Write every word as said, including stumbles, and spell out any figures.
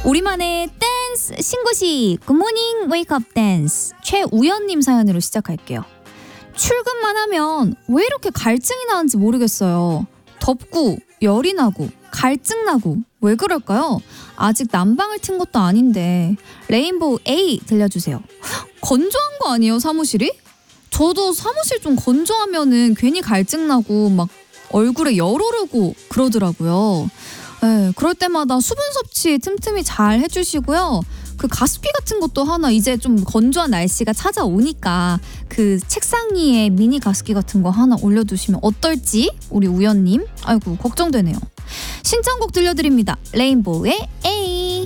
우리만의 댄스 신고식 굿모닝 웨이크업 댄스 최우연님 사연으로 시작할게요. 출근만 하면 왜 이렇게 갈증이 나는지 모르겠어요. 덥고 열이 나고 갈증 나고 왜 그럴까요? 아직 난방을 튼 것도 아닌데 레인보우 A 들려주세요. 건조한 거 아니에요 사무실이? 저도 사무실 좀 건조하면은 괜히 갈증 나고 막 얼굴에 열 오르고 그러더라고요. 네, 그럴 때마다 수분 섭취 틈틈이 잘 해주시고요. 그 가습기 같은 것도 하나 이제 좀 건조한 날씨가 찾아오니까 그 책상 위에 미니 가습기 같은 거 하나 올려두시면 어떨지 우리 우연님 아이고 걱정되네요. 신청곡 들려드립니다. 레인보우의 A.